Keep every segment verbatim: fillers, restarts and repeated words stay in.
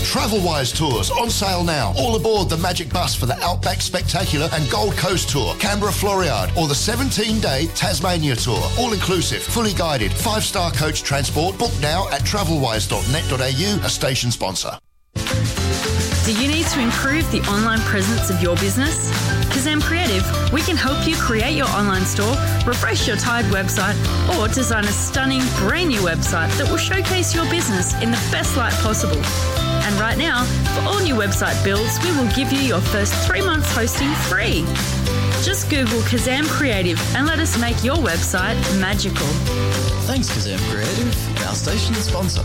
Travelwise Tours on sale now. All aboard the Magic Bus for the Outback Spectacular and Gold Coast Tour, Canberra Floriade, or the seventeen-day Tasmania Tour. All inclusive, fully guided, five-star coach transport. Book now at travelwise dot net dot a u, a station sponsor. Do you need to improve the online presence of your business? Kazam Creative, we can help you create your online store, refresh your tired website, or design a stunning brand new website that will showcase your business in the best light possible. And right now, for all new website builds, we will give you your first three months hosting free. Just Google Kazam Creative and let us make your website magical. Thanks, Kazam Creative, our station sponsor.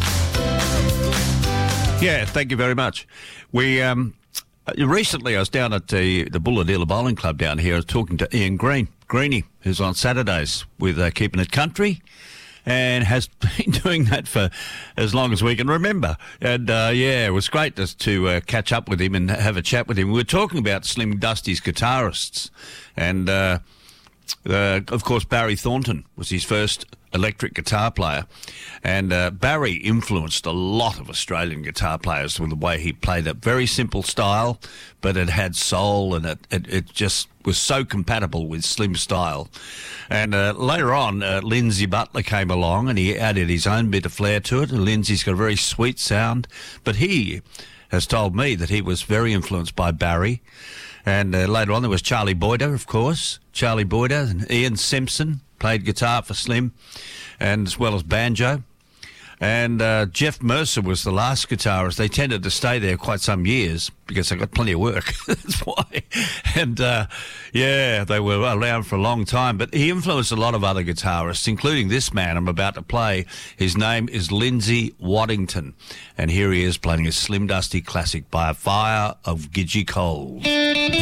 Yeah, thank you very much. We um, recently I was down at the the Bulladila Bowling Club down here. I was talking to Ian Green, Greenie, who's on Saturdays with uh, Keeping It Country, and has been doing that for as long as we can remember. And uh, yeah, it was great to, to uh, catch up with him and have a chat with him. We were talking about Slim Dusty's guitarists, and uh, uh, of course Barry Thornton was his first electric guitar player, and uh, Barry influenced a lot of Australian guitar players with the way he played a very simple style, but it had soul, and it, it, it just was so compatible with Slim's style. And uh, later on, uh, Lindsay Butler came along and he added his own bit of flair to it, and Lindsay's got a very sweet sound, but he has told me that he was very influenced by Barry. And uh, later on there was Charlie Boyder, of course, Charlie Boyder, and Ian Simpson played guitar for Slim, and as well as banjo. And uh, Jeff Mercer was the last guitarist. They tended to stay there quite some years because they got plenty of work. That's why. And, uh, yeah, they were around for a long time. But he influenced a lot of other guitarists, including this man I'm about to play. His name is Lindsay Waddington. And here he is playing a Slim Dusty classic, By a Fire of Gidgee Coals.